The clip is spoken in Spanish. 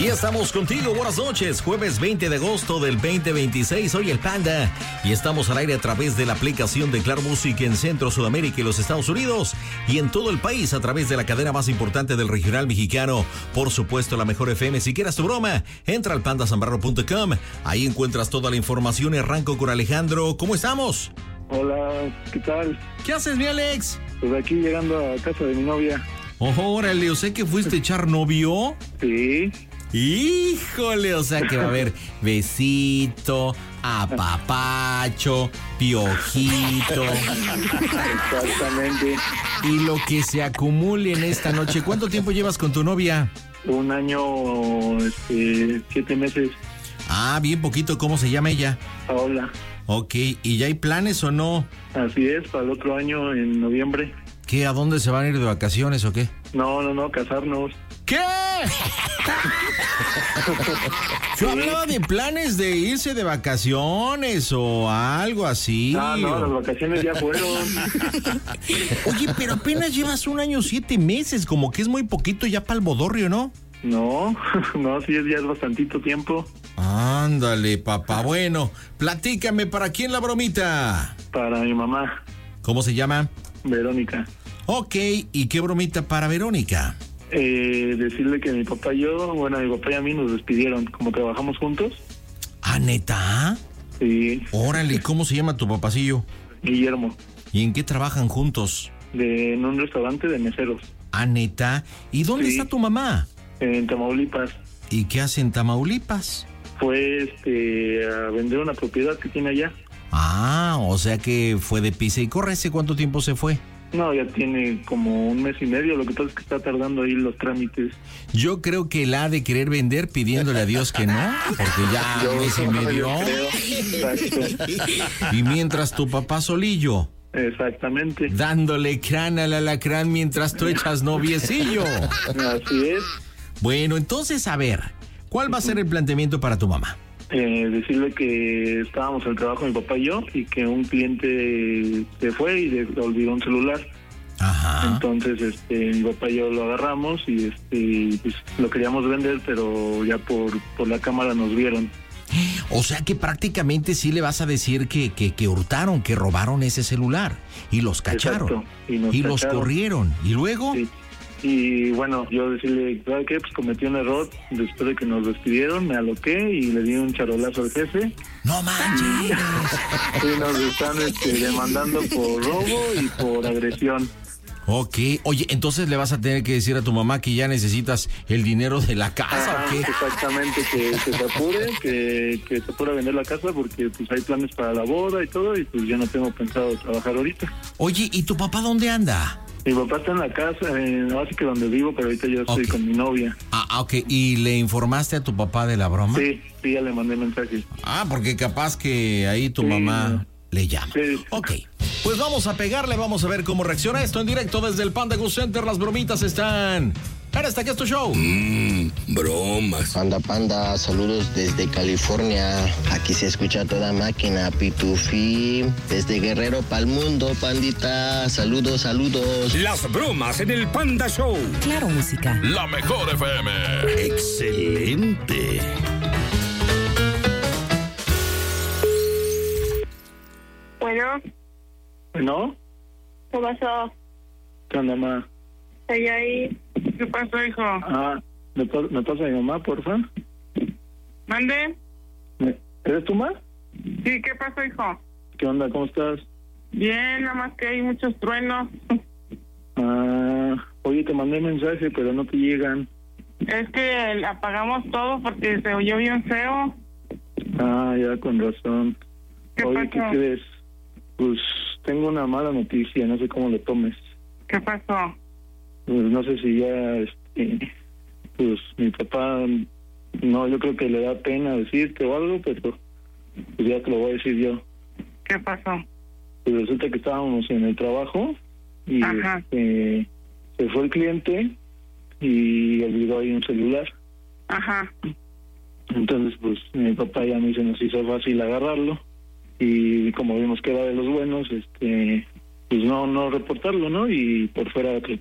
Y estamos contigo, buenas noches, jueves 20 de agosto del 2026, soy el Panda y estamos al aire a través de la aplicación de Claro Music en Centro, Sudamérica y los Estados Unidos y en todo el país a través de la cadena más importante del regional mexicano, por supuesto la mejor FM. Si quieres tu broma, entra al pandasambrano.com, ahí encuentras toda la información y arranco con Alejandro. ¿Cómo estamos? Hola, ¿qué tal? ¿Qué haces, mi Alex? Pues aquí llegando a casa de mi novia. Órale, o sea que fuiste a echar novio. Sí. Híjole, o sea que va a haber besito, apapacho, piojito. Exactamente. Y lo que se acumule en esta noche. ¿Cuánto tiempo llevas con tu novia? 1 año, 7 meses. Ah, bien poquito. ¿Cómo se llama ella? Paola. Ok, ¿y ya hay planes o no? Así es, para el otro año, en noviembre. ¿Qué? ¿A dónde se van a ir de vacaciones o qué? No, casarnos. ¿Qué? Yo hablaba de planes de irse de vacaciones o algo así. Ah, no, las vacaciones ya fueron. Oye, pero apenas llevas 1 año 7 meses, como que es muy poquito ya para el bodorrio, ¿no? No, sí, ya es bastantito tiempo. Ándale, papá. Bueno, platícame, ¿para quién la bromita? Para mi mamá. ¿Cómo se llama? Verónica. Ok, ¿y qué bromita para Verónica? Decirle que mi papá y a mí nos despidieron, como trabajamos juntos. ¿Ah, neta? Sí. Órale, ¿cómo se llama tu papacillo? Guillermo. ¿Y en qué trabajan juntos? En un restaurante de meseros. ¿Ah, neta? ¿Y dónde está tu mamá? En Tamaulipas. ¿Y qué hace en Tamaulipas? Fue a vender una propiedad que tiene allá. Ah, o sea que fue de pisa y corre. ¿Hace cuánto tiempo se fue? No, ya tiene como 1 mes y medio. Lo que pasa es que está tardando ahí los trámites. Yo creo que la ha de querer vender pidiéndole a Dios que no, porque ya 1 mes y medio. Y mientras tu papá solillo. Exactamente. Dándole crán al alacrán mientras tú echas noviecillo. Así es. Bueno, entonces, a ver, ¿cuál va a ser el planteamiento para tu mamá? Decirle que estábamos en el trabajo mi papá y yo, y que un cliente se fue y le olvidó un celular. Ajá. Entonces, mi papá y yo lo agarramos y pues, lo queríamos vender, pero ya por la cámara nos vieron. O sea que prácticamente sí le vas a decir que hurtaron, que robaron ese celular y los cacharon. Exacto. Y los corrieron. ¿Y luego? Sí. Y bueno, yo decirle, ¿sabes qué? Pues cometí un error. Después de que nos despidieron, me aloqué y le di un charolazo al jefe. ¡No manches! Y nos están demandando por robo y por agresión. Ok, oye, entonces le vas a tener que decir a tu mamá que ya necesitas el dinero de la casa, ¿o qué? Exactamente, que se apure, que se apure a vender la casa porque pues hay planes para la boda y todo y pues yo no tengo pensado trabajar ahorita. Oye, ¿y tu papá dónde anda? Mi papá está en la casa, así que donde vivo, pero ahorita yo estoy con mi novia. Ah, ok, ¿y le informaste a tu papá de la broma? Sí, ya le mandé mensaje. Ah, porque capaz que ahí tu mamá le llama. Sí. Ok, pues vamos a pegarle, vamos a ver cómo reacciona esto en directo desde el Panda Go Center. Las bromitas están... Hasta que es tu show. Bromas. Panda, saludos desde California. Aquí se escucha toda máquina, Pitufí. Desde Guerrero pa'l mundo, pandita. Saludos. Las bromas en el Panda Show. Claro, música. La mejor FM. Excelente. Bueno, ¿Qué pasó? ¿qué onda, mamá? Estoy ahí. ¿Qué pasó, hijo? ¿Me pasa a mi mamá, porfa? ¿Mande? ¿Eres tu mamá? Sí, ¿qué pasó, hijo? ¿Qué onda? ¿Cómo estás? Bien, nada más que hay muchos truenos. Oye, te mandé mensaje, pero no te llegan. Es que apagamos todo porque se oyó bien feo. Ya, con razón. ¿Qué Oye, ¿qué pasó? crees? Pues tengo una mala noticia, no sé cómo lo tomes. ¿Qué pasó? Pues no sé si ya, pues mi papá, no, yo creo que le da pena decirte o algo, pero pues ya te lo voy a decir yo. ¿Qué pasó? Pues resulta que estábamos en el trabajo y Ajá. se fue el cliente y olvidó ahí un celular. Ajá. Entonces, pues mi papá ya me se nos hizo fácil agarrarlo y como vimos que era de los buenos, pues no reportarlo, ¿no? Y por fuera